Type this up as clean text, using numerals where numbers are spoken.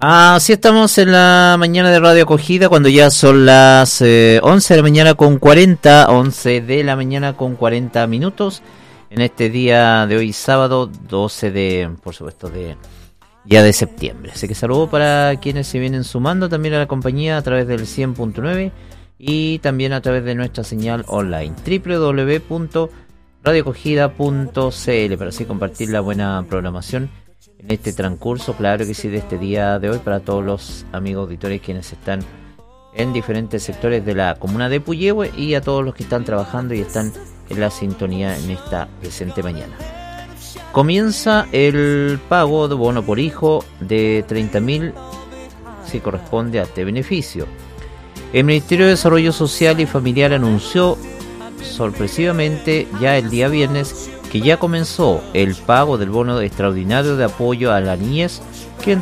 Así estamos en la mañana de Radio Acogida, cuando ya son las 11 de la mañana con 40, 11 de la mañana con 40 minutos, en este día de hoy, sábado 12 de, por supuesto, de septiembre. Así que saludo para quienes se vienen sumando también a la compañía a través del 100.9 y también a través de nuestra señal online, www.radioacogida.cl, para así compartir la buena programación en este transcurso, claro que sí, de este día de hoy, para todos los amigos auditores quienes están en diferentes sectores de la comuna de Puyehue y a todos los que están trabajando y están en la sintonía en esta presente mañana. Comienza el pago de bono por hijo de 30.000, si corresponde a este beneficio. El Ministerio de Desarrollo Social y Familiar anunció sorpresivamente ya el día viernes que ya comenzó el pago del bono extraordinario de apoyo a la niñez, que